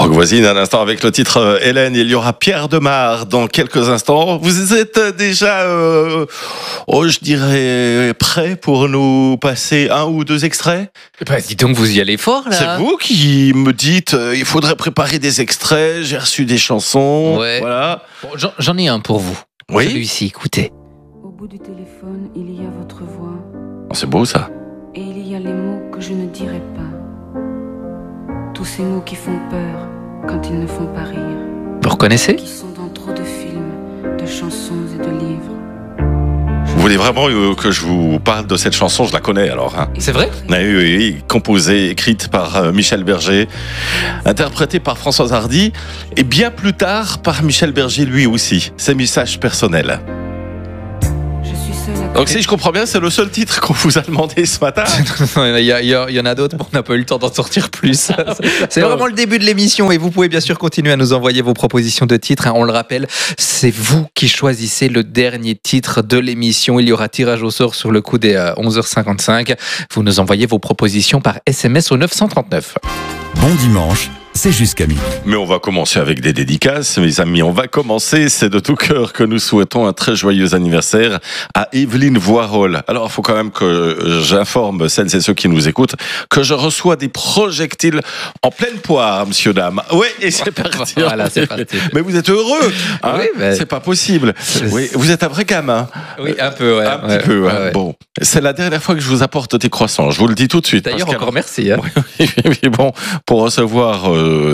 Rock Voisine à l'instant avec le titre Hélène. Il y aura Pierre Demar dans quelques instants. Vous êtes déjà, je dirais, prêt pour nous passer un ou deux extraits? Dis donc, vous y allez fort là. C'est vous qui me dites il faudrait préparer des extraits. J'ai reçu des chansons. Ouais. Voilà. Bon, j'en ai un pour vous. Oui. Celui-ci, écoutez. Au bout du téléphone, il y a votre voix. C'est beau ça. Et il y a les mots que je ne dirai pas. Tous ces mots qui font peur quand ils ne font pas rire. Vous reconnaissez? Qui sont dans trop de films, de chansons et de livres. Vous voulez vraiment que je vous parle de cette chanson? Je la connais alors. Hein. C'est vrai? Oui, composée, écrite par Michel Berger, interprétée par Françoise Hardy, et bien plus tard par Michel Berger lui aussi. Ses messages personnels. Je suis seule à Donc si je comprends bien, c'est le seul titre qu'on vous a demandé ce matin. Il y en a d'autres, mais on n'a pas eu le temps d'en sortir plus. C'est vraiment le début de l'émission et vous pouvez bien sûr continuer à nous envoyer vos propositions de titres. On le rappelle, c'est vous qui choisissez le dernier titre de l'émission. Il y aura tirage au sort sur le coup des 11h55. Vous nous envoyez vos propositions par SMS au 939. Bon dimanche, c'est jusqu'à midi. Mais on va commencer avec des dédicaces, mes amis. On va commencer, c'est de tout cœur que nous souhaitons un très joyeux anniversaire à Evelyne Voirol. Alors, il faut quand même que j'informe celles et ceux qui nous écoutent que je reçois des projectiles en pleine poire, monsieur, dame. Oui, et c'est parti. Voilà, c'est parti. Mais vous êtes heureux, hein? Oui, mais... C'est pas possible. Oui, vous êtes un vrai gamin. Oui, un peu, ouais. Un petit peu, hein. Ouais. Bon, c'est la dernière fois que je vous apporte des croissants. Je vous le dis tout de suite. D'ailleurs, parce encore merci. Hein. Oui, bon, pour recevoir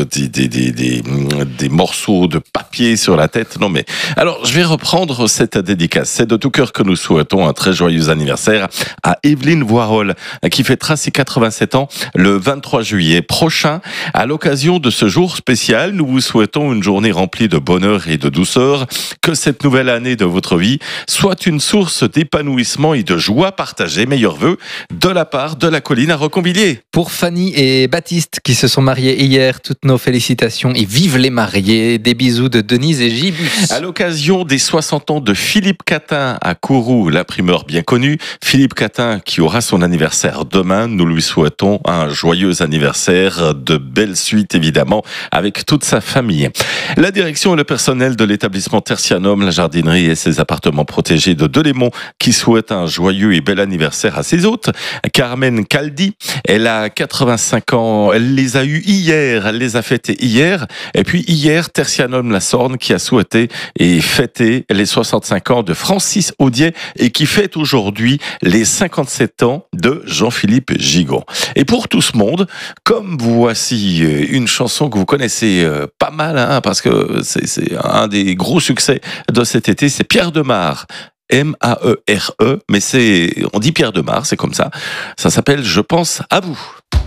des morceaux de papier sur la tête. Non mais, alors je vais reprendre cette dédicace. C'est de tout cœur que nous souhaitons un très joyeux anniversaire à Evelyne Voirol, qui fêtera ses 87 ans le 23 juillet prochain. À l'occasion de ce jour spécial, nous vous souhaitons une journée remplie de bonheur et de douceur. Que cette nouvelle année de votre vie soit une source d'épanouissement et de joie partagée. Meilleurs vœux de la part de la colline à Recombilier. Pour Fanny et Baptiste qui se sont mariés hier, toutes nos félicitations et vive les mariés. Des bisous de Denise et Gibus. À l'occasion des 60 ans de Philippe Catin à Kourou, l'imprimeur bien connu, Philippe Catin qui aura son anniversaire demain, nous lui souhaitons un joyeux anniversaire, de belles suites évidemment, avec toute sa famille. La direction et le personnel de l'établissement Tertianum, la jardinerie et ses appartements protégés de Delémont qui souhaitent un joyeux et bel anniversaire à ses hôtes. Carmen Caldi, elle a 85 ans, elle les a eus hier, elle les a fêtés hier. Et puis hier, Tertianum La Sorne qui a souhaité et fêté les 65 ans de Francis Audier et qui fête aujourd'hui les 57 ans de Jean-Philippe Gigon. Et pour tout ce monde, comme voici une chanson que vous connaissez pas mal, hein, parce que c'est un des gros succès de cet été, c'est Pierre Demar. M-A-E-R-E, mais on dit Pierre Demar, c'est comme ça. Ça s'appelle Je pense à vous.